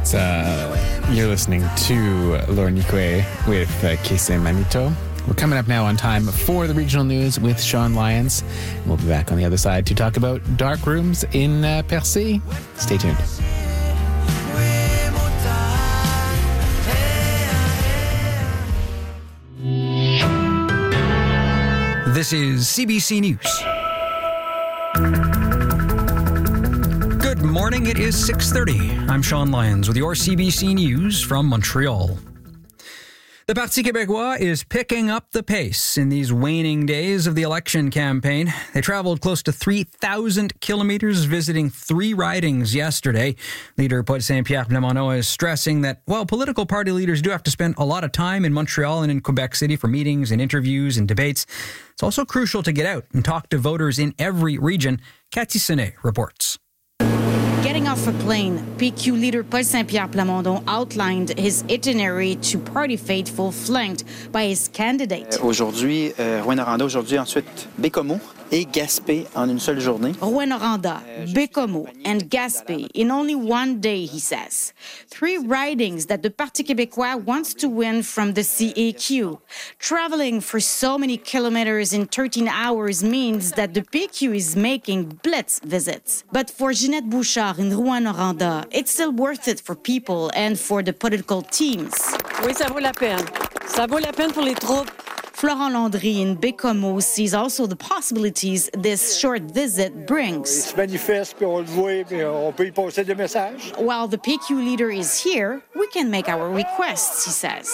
You're listening to Lornique with Kese Manito. We're coming up now on time for the regional news with Sean Lyons. We'll be back on the other side to talk about dark rooms in Percé. Stay tuned. This is CBC News. Good morning, it is 6:30. I'm Sean Lyons with your CBC News from Montreal. The Parti Québécois is picking up the pace in these waning days of the election campaign. They traveled close to 3,000 kilometers, visiting 3 ridings yesterday. Leader Paul Saint-Pierre Plamondon is stressing that while political party leaders do have to spend a lot of time in Montreal and in Quebec City for meetings and interviews and debates, it's also crucial to get out and talk to voters in every region. Cathy Senet reports. Getting off a plane, PQ leader Paul Saint-Pierre Plamondon outlined his itinerary to party faithful flanked by his candidate. Aujourd'hui, Rouyn-Noranda, aujourd'hui ensuite Bécomo et Gaspé en une seule journée. Rouyn-Noranda, Bécomo and Gaspé in only one day, he says. 3 ridings that the Parti Québécois wants to win from the CAQ. Traveling for so many kilometers in 13 hours means that the PQ is making blitz visits. But for Ginette Bouchard in Rouyn-Noranda, it's still worth it for people and for the political teams. Oui, ça vaut la peine. Ça vaut la peine pour les troupes. Florent Landry in Bécomo sees also the possibilities this short visit brings. Il se manifeste, puis on le voit, puis on peut y passer des messages. While the PQ leader is here, we can make our requests, he says.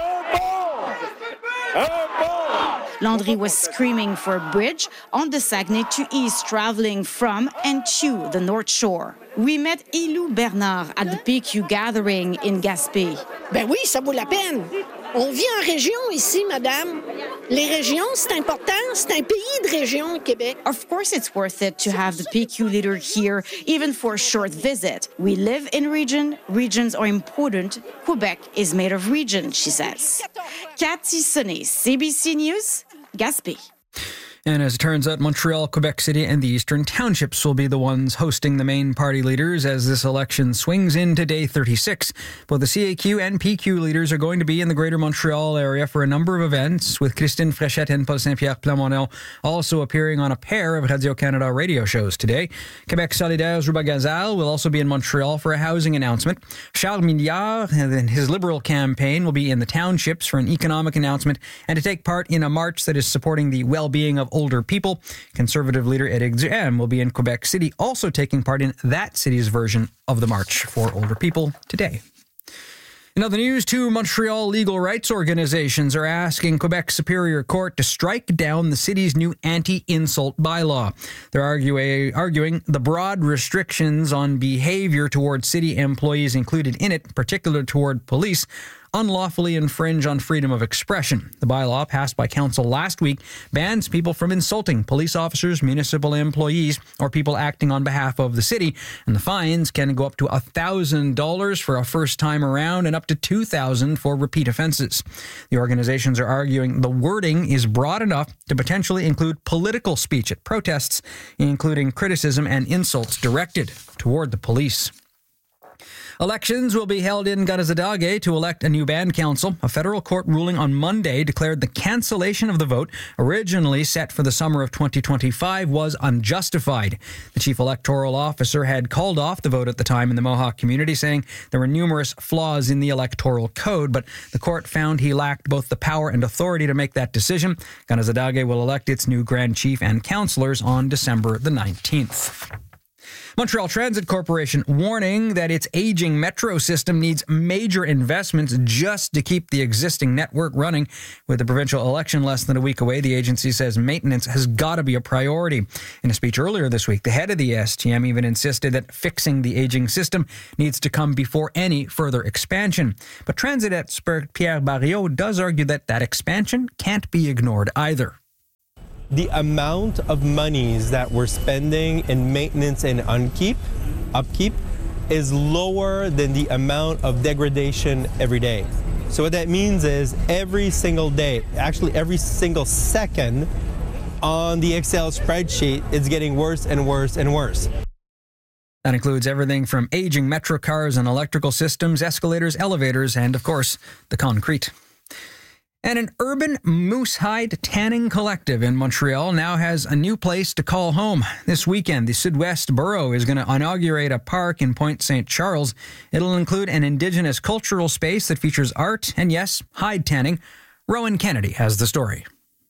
Landry was screaming for a bridge on the Saguenay to east, traveling from and to the North Shore. We met Ilou Bernard at the PQ gathering in Gaspé. Ben oui, ça vaut la peine. On vit en région ici, madame. Les régions, c'est important. C'est un pays de région, Québec. Of course it's worth it to have the PQ leader here, even for a short visit. We live in region. Regions are important. Quebec is made of regions, she says. Cathy Senet, CBC News, Gaspé. And as it turns out, Montreal, Quebec City, and the Eastern Townships will be the ones hosting the main party leaders as this election swings into day 36. Both the CAQ and PQ leaders are going to be in the Greater Montreal area for a number of events, with Christine Fréchette and Paul Saint-Pierre Plamondon also appearing on a pair of Radio-Canada radio shows today. Quebec Solidaire's Rouba Gazal will also be in Montreal for a housing announcement. Charles Milliard and his Liberal campaign will be in the townships for an economic announcement and to take part in a march that is supporting the well-being of older people. Conservative leader Éric Duhaime will be in Quebec City, also taking part in that city's version of the March for Older People today. In other news, 2 Montreal legal rights organizations are asking Quebec Superior Court to strike down the city's new anti-insult bylaw. They're arguing the broad restrictions on behavior toward city employees included in it, particularly toward police, unlawfully infringe on freedom of expression. The bylaw, passed by council last week, bans people from insulting police officers, municipal employees, or people acting on behalf of the city, and the fines can go up to $1,000 for a first time around and up to $2,000 for repeat offenses. The organizations are arguing the wording is broad enough to potentially include political speech at protests, including criticism and insults directed toward the police. Elections will be held in Garazadage to elect a new band council. A federal court ruling on Monday declared the cancellation of the vote, originally set for the summer of 2025, was unjustified. The chief electoral officer had called off the vote at the time in the Mohawk community, saying there were numerous flaws in the electoral code, but the court found he lacked both the power and authority to make that decision. Garazadage will elect its new grand chief and councillors on December the 19th. Montreal Transit Corporation warning that its aging metro system needs major investments just to keep the existing network running. With the provincial election less than a week away, the agency says maintenance has got to be a priority. In a speech earlier this week, the head of the STM even insisted that fixing the aging system needs to come before any further expansion. But transit expert Pierre Barriot does argue that that expansion can't be ignored either. The amount of monies that we're spending in maintenance and upkeep is lower than the amount of degradation every day. So what that means is every single day, actually every single second on the Excel spreadsheet, it's getting worse and worse and worse. That includes everything from aging metro cars and electrical systems, escalators, elevators, and, of course, the concrete. And an urban moose hide tanning collective in Montreal now has a new place to call home. This weekend, the Sud-Ouest Borough is going to inaugurate a park in Pointe St. Charles. It'll include an Indigenous cultural space that features art and, yes, hide tanning. Rowan Kennedy has the story.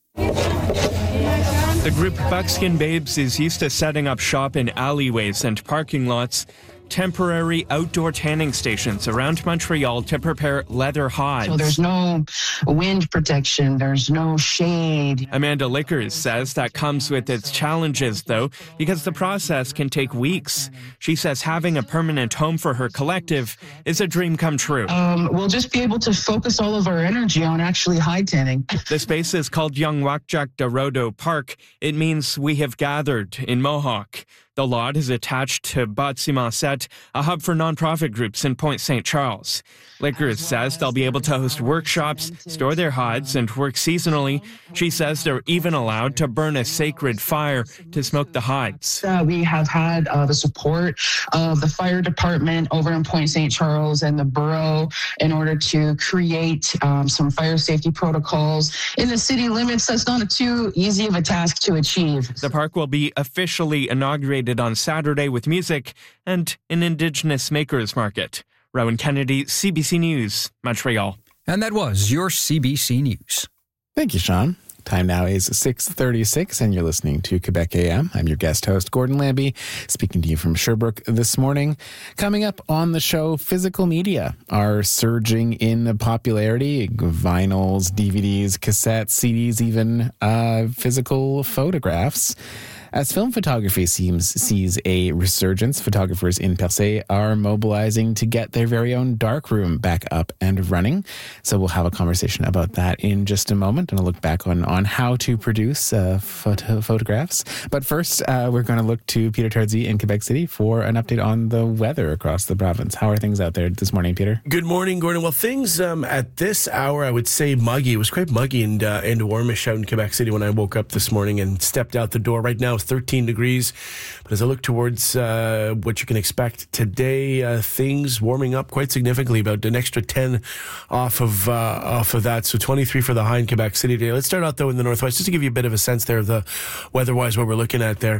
The group Buckskin Babes is used to setting up shop in alleyways and parking lots. Temporary outdoor tanning stations around Montreal to prepare leather hides. So there's no wind protection, there's no shade. Amanda Lickers says that comes with its challenges, though, because the process can take weeks. She says having a permanent home for her collective is a dream come true. We'll just be able to focus all of our energy on actually hide tanning. The space is called Young Wakjak Dorodo Park. It means we have gathered in Mohawk. The lot is attached to Bâtiment 7, a hub for nonprofit groups in Pointe St. Charles. Lickers says they'll be able to host workshops, store their hides, and work seasonally. She says they're even allowed to burn a sacred fire to smoke the hides. We have had the support of the fire department over in Pointe St. Charles and the borough in order to create some fire safety protocols. In the city limits, that's not too easy of a task to achieve. The park will be officially inaugurated on Saturday with music and an Indigenous makers market. Rowan Kennedy, CBC News, Montreal. And that was your CBC News. Thank you, Sean. Time now is 6:36, and you're listening to Quebec AM. I'm your guest host, Gordon Lambie, speaking to you from Sherbrooke this morning. Coming up on the show, physical media are surging in popularity. Vinyls, DVDs, cassettes, CDs, even physical photographs. As film photography sees a resurgence, photographers in Percé are mobilizing to get their very own darkroom back up and running. So we'll have a conversation about that in just a moment, and I'll look back on how to produce photographs. But first, we're going to look to Peter Tardsey in Quebec City for an update on the weather across the province. How are things out there this morning, Peter? Good morning, Gordon. Well, things at this hour, I would say muggy. It was quite muggy and warmish out in Quebec City when I woke up this morning and stepped out the door. Right now, 13 degrees. But as I look towards what you can expect today, things warming up quite significantly, about an extra 10 off of that. So 23 for the high in Quebec City today. Let's start out though in the northwest, just to give you a bit of a sense there of the weather-wise what we're looking at there.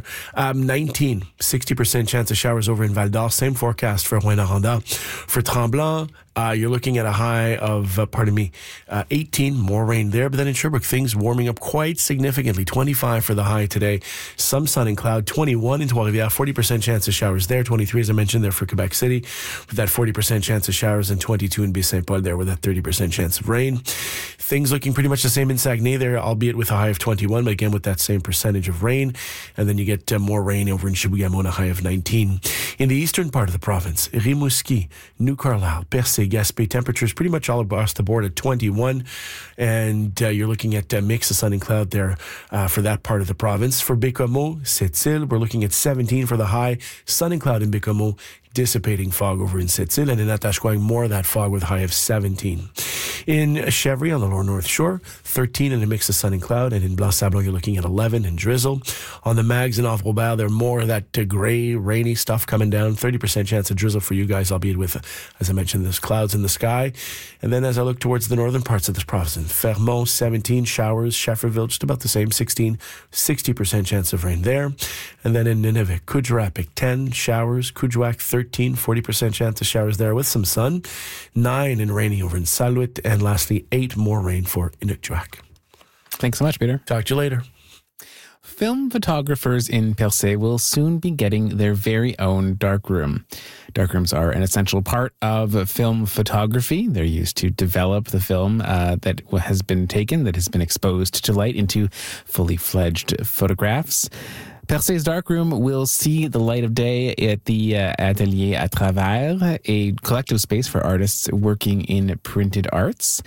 60% chance of showers over in Val d'Or. Same forecast for Rouyn-Noranda. For Tremblant, you're looking at a high of, 18, more rain there. But then in Sherbrooke, things warming up quite significantly. 25 for the high today. Some sun and cloud. 21 in Trois-Rivières, 40% chance of showers there. 23, as I mentioned, there for Quebec City, with that 40% chance of showers, and 22 in Baie-Saint-Paul there with that 30% chance of rain. Things looking pretty much the same in Saguenay there, albeit with a high of 21, but again with that same percentage of rain. And then you get more rain over in Chibougamau, a high of 19. In the eastern part of the province, Rimouski, New Carlisle, Percé, Gaspé, temperatures pretty much all across the board at 21. And you're looking at a mix of sun and cloud there for that part of the province. For Bécomo, Sept-Îles, we're looking at 17 for the high. Sun and cloud in Bécomo, dissipating fog over in Sept-Îles, and in Atashquang, more of that fog with a high of 17. In Chevry on the lower North Shore, 13 and a mix of sun and cloud, and in Blanc-Sablon you're looking at 11 and drizzle. On the Mags and off Robert, there are more of that gray, rainy stuff coming down. 30% chance of drizzle for you guys, albeit with, as I mentioned, there's clouds in the sky. And then as I look towards the northern parts of this province, Fermont, 17 showers, Schefferville, just about the same, 16, 60% chance of rain there. And then in Nunavut, Kujurapik, 10 showers, Kuujjuaq, 13, 40% chance of showers there with some sun, 9 and rainy over in Saluit, and lastly 8 more rain for Inukjuak. Thanks so much, Peter. Talk to you later. Film photographers in Percé will soon be getting their very own darkroom. Darkrooms are an essential part of film photography. They're used to develop the film that has been taken, that has been exposed to light, into fully fledged photographs. Percé's darkroom will see the light of day at the Atelier à Travers, a collective space for artists working in printed arts.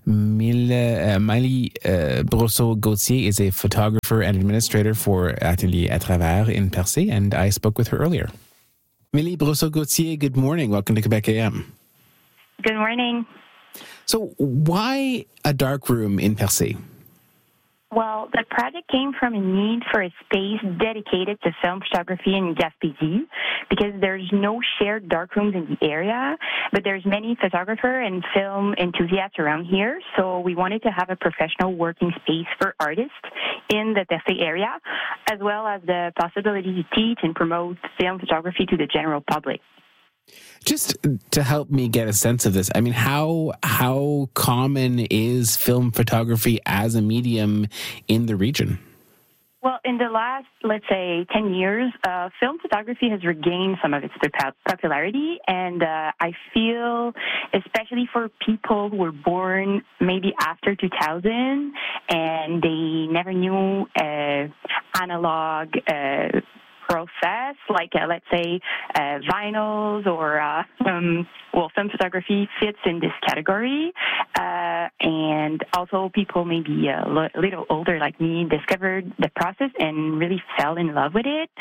Milly Brosseau-Gauthier is a photographer and administrator for Atelier à Travers in Percé, and I spoke with her earlier. Milly Brosseau-Gauthier, good morning. Welcome to Quebec AM. Good morning. So why a darkroom in Percé? Well, the project came from a need for a space dedicated to film photography in Gaspésie because there's no shared darkrooms in the area, but there's many photographer and film enthusiasts around here. So we wanted to have a professional working space for artists in the Percé area, as well as the possibility to teach and promote film photography to the general public. Just to help me get a sense of this, I mean, how common is film photography as a medium in the region? Well, in the last, let's say, 10 years, film photography has regained some of its popularity, and I feel, especially for people who were born maybe after 2000, and they never knew analog process, like let's say vinyls or film photography fits in this category, and also people maybe a little older like me discovered the process and really fell in love with it.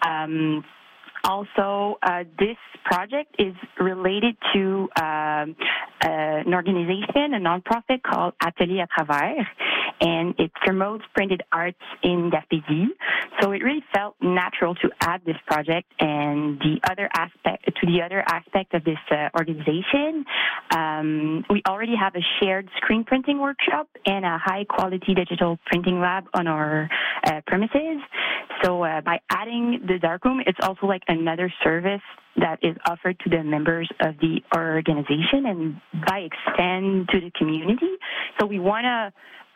Also, this project is related to an organization, a nonprofit called Atelier à Travers, and it promotes printed arts in Gaspésie. So it really felt natural to add this project and the other aspect of this organization. We already have a shared screen printing workshop and a high-quality digital printing lab on our premises. So by adding the darkroom, it's also like another service that is offered to the members of the organization and by extent to the community. So we want to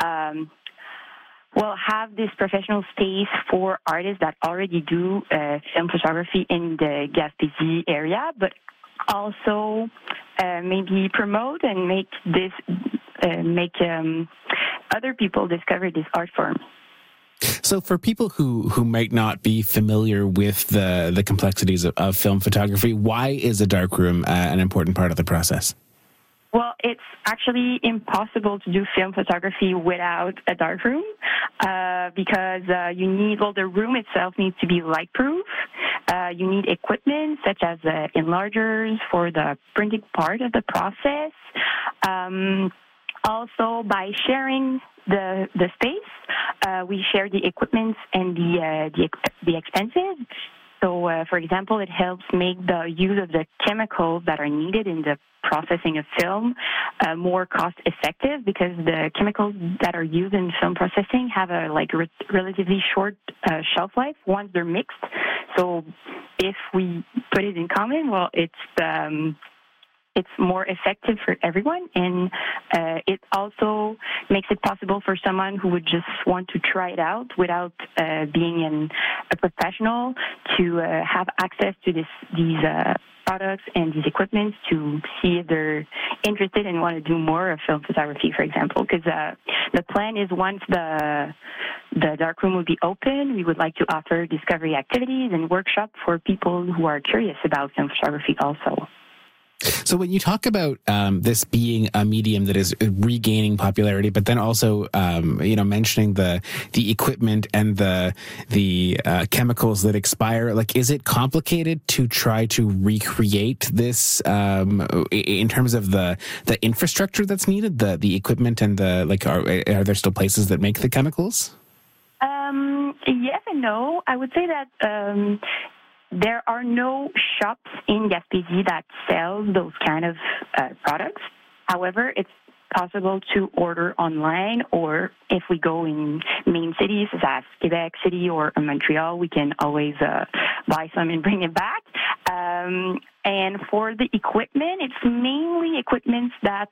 have this professional space for artists that already do film photography in the Gaspésie area, but also maybe promote and make other people discover this art form. So for people who might not be familiar with the complexities of film photography, why is a darkroom an important part of the process? Well, it's actually impossible to do film photography without a darkroom because the room itself needs to be light-proof. You need equipment such as enlargers for the printing part of the process. Also, by sharing the space, we share the equipment and the expenses. So, for example, it helps make the use of the chemicals that are needed in the processing of film more cost-effective because the chemicals that are used in film processing have a relatively short shelf life once they're mixed. So, if we put it in common, well, it's more effective for everyone, and it also makes it possible for someone who would just want to try it out without being a professional to have access to these products and these equipments to see if they're interested and want to do more of film photography, for example. Because the plan is once the darkroom will be open, we would like to offer discovery activities and workshops for people who are curious about film photography also. So when you talk about this being a medium that is regaining popularity, but then also mentioning the equipment and the chemicals that expire, like, is it complicated to try to recreate this in terms of the infrastructure that's needed, the equipment and are there still places that make the chemicals? Yes and no. I would say that there are no shops in Gaspésie that sell those kind of products. However, it's possible to order online, or if we go in main cities such as Quebec City or Montreal, we can always buy some and bring it back. And for the equipment, it's mainly equipment that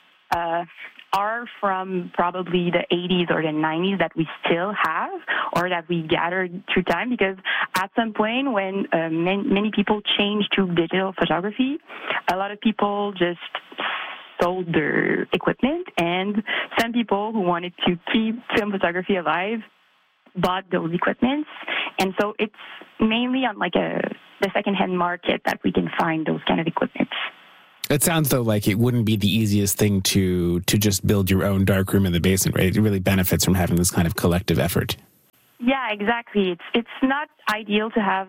are from probably the 80s or the 90s that we still have or that we gathered through time, because at some point when many people changed to digital photography, a lot of people just sold their equipment, and some people who wanted to keep film photography alive bought those equipments. And so it's mainly on the secondhand market that we can find those kind of equipments. It sounds, though, like it wouldn't be the easiest thing to just build your own darkroom in the basement, right? It really benefits from having this kind of collective effort. Yeah, exactly. It's not ideal to have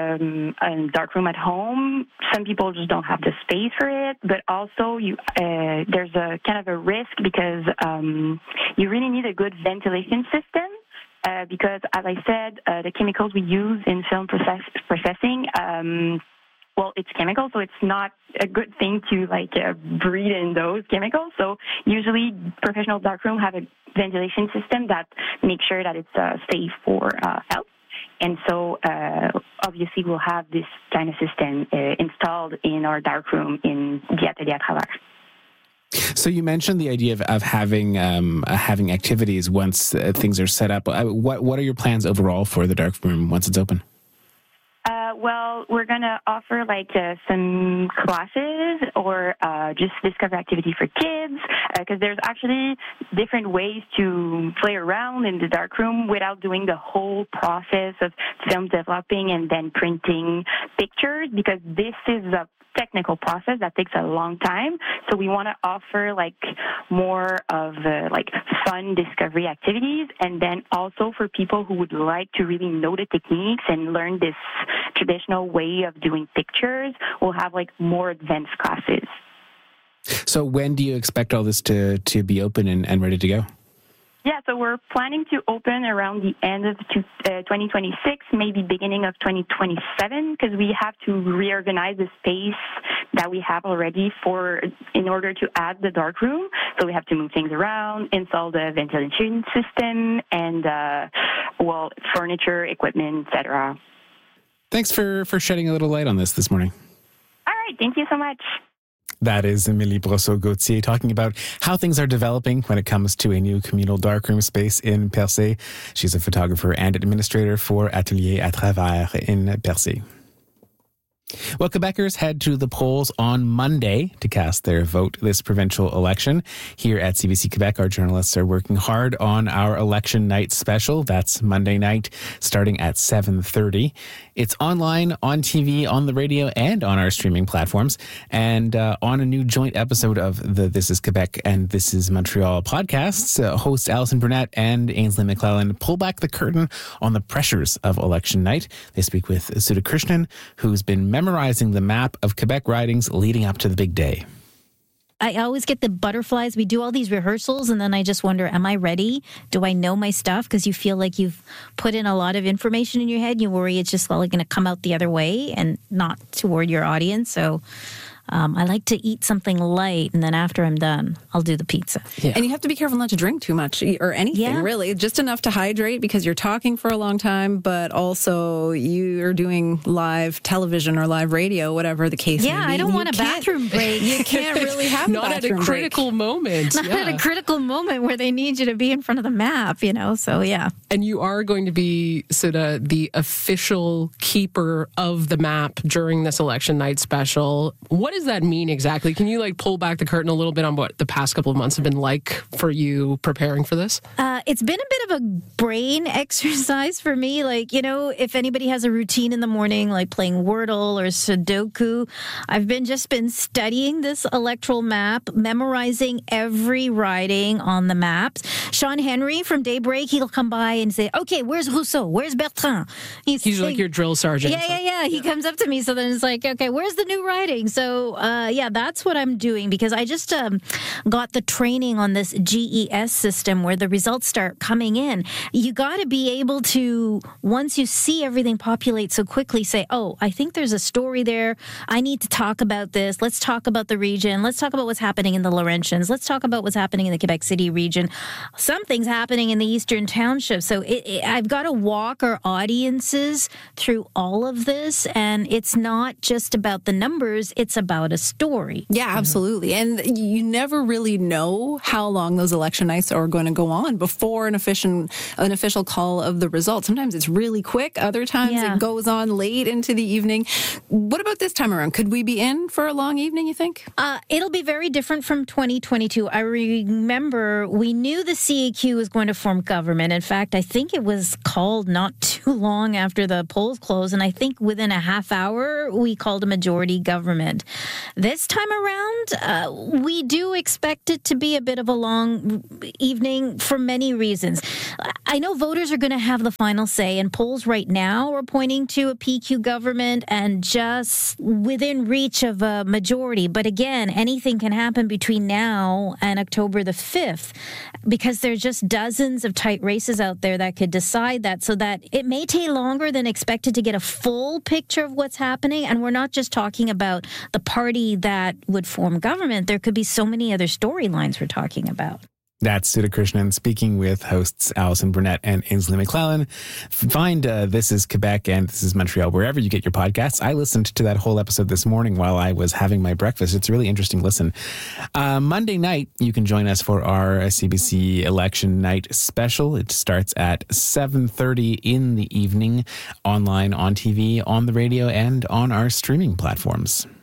a dark room at home. Some people just don't have the space for it, but also there's a kind of a risk because you really need a good ventilation system. Because, as I said, the chemicals we use in film processing, well, it's chemical, so it's not a good thing to breathe in those chemicals. So usually, professional darkroom have a ventilation system that makes sure that it's safe for health. And so, obviously, we'll have this kind of system installed in our darkroom in the Atelier à Travers. So you mentioned the idea of having activities once things are set up. What are your plans overall for the dark room once it's open? Well, we're going to offer some classes or just discover activity for kids because there's actually different ways to play around in the darkroom without doing the whole process of film developing and then printing pictures because this is a technical process that takes a long time. So we want to offer more of fun discovery activities, and then also for people who would like to really know the techniques and learn this traditional way of doing pictures, we'll have more advanced classes. So when do you expect all this to be open and ready to go? Yeah, so we're planning to open around the end of 2026, maybe beginning of 2027, because we have to reorganize the space that we have already in order to add the dark room. So we have to move things around, install the ventilation system, and furniture, equipment, etc. Thanks for shedding a little light on this morning. All right, thank you so much. That is Amélie Brosseau-Gauthier talking about how things are developing when it comes to a new communal darkroom space in Percé. She's a photographer and administrator for Atelier à Travers in Percé. Well, Quebecers head to the polls on Monday to cast their vote this provincial election. Here at CBC Quebec, our journalists are working hard on our election night special. That's Monday night, starting at 7:30. It's online, on TV, on the radio, and on our streaming platforms. And on a new joint episode of the This is Quebec and This is Montreal podcasts, hosts Alison Burnett and Ainsley McClellan pull back the curtain on the pressures of election night. They speak with Sudha Krishnan, who's been memorizing the map of Quebec ridings leading up to the big day. I always get the butterflies. We do all these rehearsals, and then I just wonder, am I ready? Do I know my stuff? Because you feel like you've put in a lot of information in your head. You worry it's just going to come out the other way and not toward your audience. So I like to eat something light, and then after I'm done, I'll do the pizza. Yeah. And you have to be careful not to drink too much or anything, really. Just enough to hydrate because you're talking for a long time, but also you're doing live television or live radio, whatever the case may be. Yeah, I don't want a bathroom break. You can't really have a bathroom break. Not at a critical moment. Not at a critical moment where they need you to be in front of the map, so yeah. And you are going to be, Sudha, the official keeper of the map during this election night special. What does that mean exactly? Can you pull back the curtain a little bit on what the past couple of months have been like for you preparing for this? It's been a bit of a brain exercise for me. If anybody has a routine in the morning, like playing Wordle or Sudoku, I've just been studying this electoral map, memorizing every riding on the maps. Sean Henry from Daybreak, he'll come by and say, okay, where's Rousseau? Where's Bertrand? He's like your drill sergeant. Yeah. He comes up to me. So then it's okay, where's the new riding? So, that's what I'm doing because I just got the training on this GES system where the results start coming in. You got to be able to, once you see everything populate so quickly, say, oh, I think there's a story there. I need to talk about this. Let's talk about the region. Let's talk about what's happening in the Laurentians. Let's talk about what's happening in the Quebec City region. Something's happening in the Eastern Township. So I've got to walk our audiences through all of this. And it's not just about the numbers. It's about a story. Yeah, absolutely. And you never really know how long those election nights are going to go on before an official call of the results. Sometimes it's really quick. Other times it goes on late into the evening. What about this time around? Could we be in for a long evening, you think? It'll be very different from 2022. I remember we knew the CAQ was going to form government. In fact, I think it was called not too long after the polls closed. And I think within a half hour, we called a majority government. This time around, we do expect it to be a bit of a long evening for many reasons. I know voters are going to have the final say, and polls right now are pointing to a PQ government and just within reach of a majority. But again, anything can happen between now and October the 5th, because there's just dozens of tight races out there that could decide that, so that it may take longer than expected to get a full picture of what's happening. And we're not just talking about the party that would form government. There could be so many other storylines we're talking about. That's Sudha Krishnan speaking with hosts Allison Burnett and Ainsley McClellan. Find This is Quebec and This is Montreal wherever you get your podcasts. I listened to that whole episode this morning while I was having my breakfast. It's a really interesting listen. Monday night, you can join us for our CBC Election Night special. It starts at 7:30 in the evening, online, on TV, on the radio, and on our streaming platforms.